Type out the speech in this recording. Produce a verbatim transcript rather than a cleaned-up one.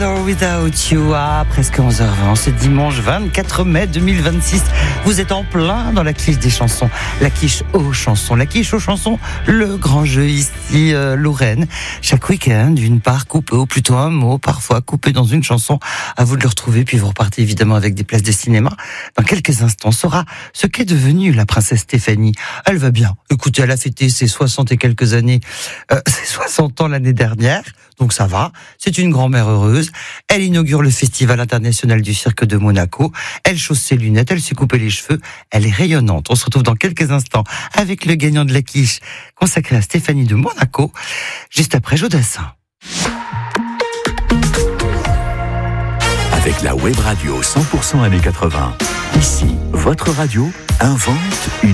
Without You à presque onze heures vingt, ce dimanche vingt-quatre mai deux mille vingt-six. Vous êtes en plein dans la quiche des chansons, la quiche aux chansons, la quiche aux chansons, le grand jeu ici, euh, Lorraine. Chaque week-end, une part coupée, ou plutôt un mot, parfois coupé dans une chanson. À vous de le retrouver, puis vous repartez évidemment avec des places de cinéma. Dans quelques instants, on saura ce qu'est devenue la princesse Stéphanie. Elle va bien. Écoutez, elle a fêté ses soixante et quelques années, euh, ses soixante ans l'année dernière, donc ça va. C'est une grand-mère heureuse. Elle inaugure le Festival international du cirque de Monaco. Elle chausse ses lunettes, elle s'est coupé les cheveux. Elle est rayonnante. On se retrouve dans quelques instants avec le gagnant de la quiche consacré à Stéphanie de Monaco, juste après Jodassin. Avec la web radio cent pour cent années quatre-vingts, ici, votre radio invente une